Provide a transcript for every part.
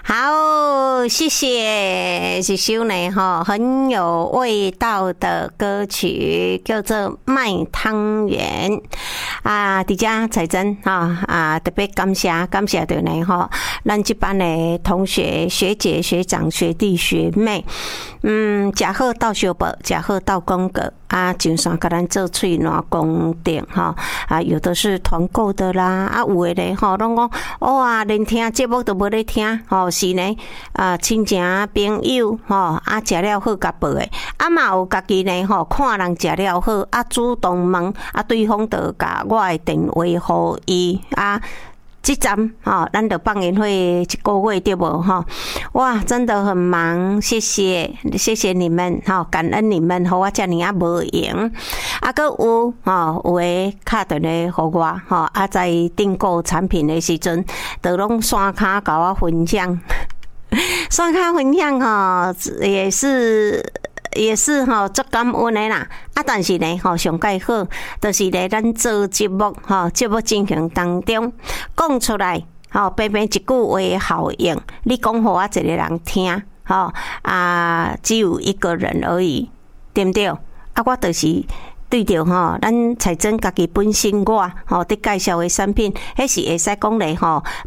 好，谢谢这首呢很有味道的歌曲，叫做《卖汤圆》啊。伫遮彩珍特别感谢的呢咱这班的同学、学姐、学长、学弟、学妹，食好到相报，食好到功格啊，上山甲咱做喙暖功德有的是团购的啦，有的咧拢讲啊，连听节目都无咧听是呢亲情朋友食了好甲报的，嘛有家己呢看人食了好主动问对方就甲我的电话互伊这站咱就放烟火一个月对不哇，真的很忙，谢谢你们感恩你们，互我遮尔无闲搁有的敲电话互我在订购产品的时阵，就拢刷卡甲我分享，刷卡分享也是足感恩的啦但是呢上介好就是咧咱做节目节目进行当中讲出来平平一句话的效应，你讲互我一个人听只有一个人而已，对不对我就是对着咱彩珍家己本身我伫介绍的产品，迄是会使讲咧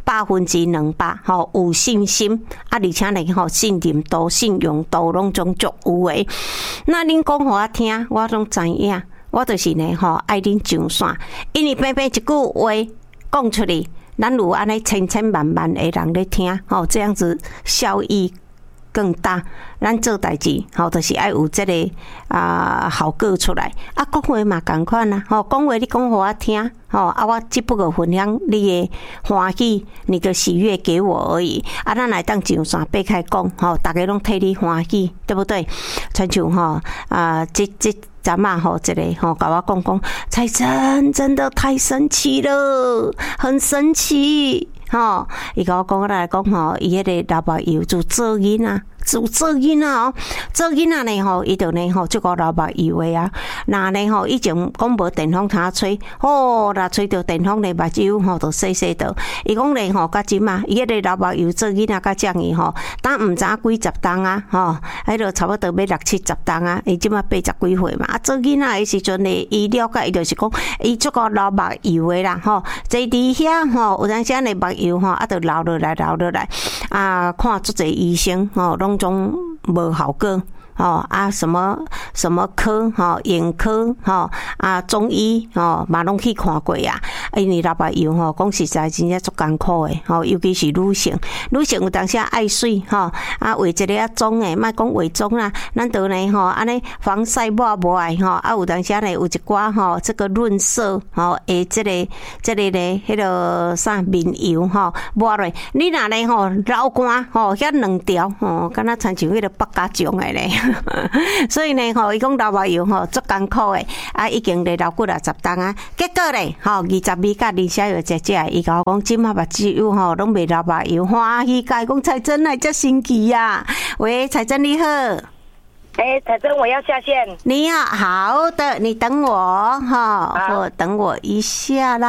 200%有信心而且咧信任度、信用度拢总足有诶。那恁讲互我听，我拢知影，我就是呢爱恁上线，因为平平一句话讲出去，咱有安尼千千万万的人咧听这样子效益更大，咱做代志就是爱有这个效果出来讲话嘛同款讲话你讲互我听我只不过分享你的欢喜，你的喜悦给我而已咱来当上山爬开讲大家拢替你欢喜，对不对？亲像这咱一个甲我讲彩珍真的太神奇了，很神奇伊甲我讲来讲伊迄个老目油就做囡仔做囡仔呢伊就呢这个老目油的那呢以前讲无电风通吹若吹着电风的目睭就洗着。伊讲咧甲即嘛，伊迄个老目油做囡仔甲这样当毋知几十担迄个差不多要60-70担伊即嘛80几岁嘛做囡仔的时阵呢，伊了解伊就是讲伊这个老目油的啦坐伫遐有当时的目油就流落来看足侪医生拢总无效果什么科眼科中医嘛拢去看过因为老目油讲实在真正足艰苦的尤其是女性有当时爱水画一个妆的，莫讲化妆啦，咱就呢安尼防晒抹无爱有当时呢有一寡这个润色的这个呢迄个啥面油抹落，你若呢老干遐两条敢若亲像迄个北家种的咧所以呢伊讲老目油足艰苦的已经咧流过60担结果咧22甲李小月姐姐伊甲我讲即马目睭拢袂流目油，欢喜甲伊讲彩珍来遮神奇喂，彩珍你好。 彩珍我要下线。 你好，好的，你等我我等我一下啦。